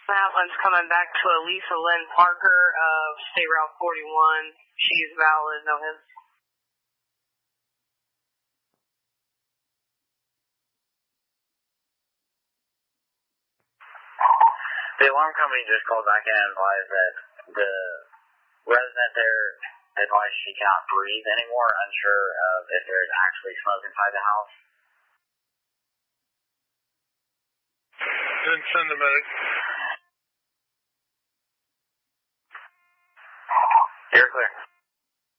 That one's coming back to Elisa Lynn Parker of State Route 41. She's valid, no hits. The alarm company just called back in and advised that the resident there advised she cannot breathe anymore, unsure of if there is actually smoke inside the house. Then send the medic.